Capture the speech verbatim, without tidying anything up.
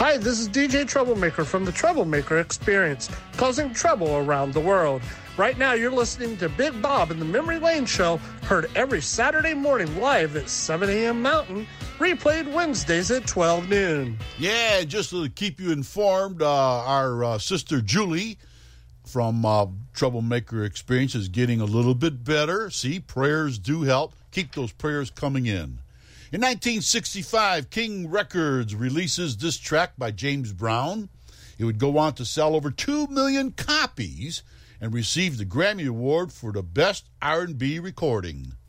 Hi, this is D J Troublemaker from the Troublemaker Experience, causing trouble around the world. Right now, you're listening to Big Bob and the Memory Lane Show, heard every Saturday morning live at seven a.m. Mountain, replayed Wednesdays at twelve noon. Yeah, just to keep you informed, uh, our uh, sister Julie from uh, Troublemaker Experience is getting a little bit better. See, prayers do help. Keep those prayers coming in. In nineteen sixty-five, King Records releases this track by James Brown. It would go on to sell over two million copies and receive the Grammy Award for the Best R and B Recording.